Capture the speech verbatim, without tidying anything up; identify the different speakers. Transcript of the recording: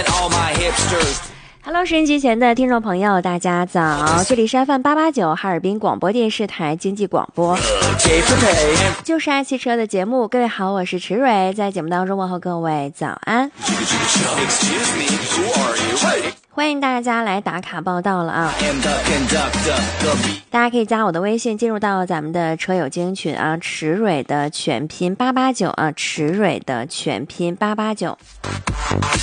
Speaker 1: Hello， 收音机前的听众朋友，大家早！这里是 F M 八八九哈尔滨广播电视台经济广播，就是爱汽车的节目。各位好，我是池蕊，在节目当中问候各位早安。欢迎大家来打卡报道了啊！大家可以加我的微信，进入到咱们的车友精群啊，池蕊的全拼八八九啊，池蕊的全拼八八九。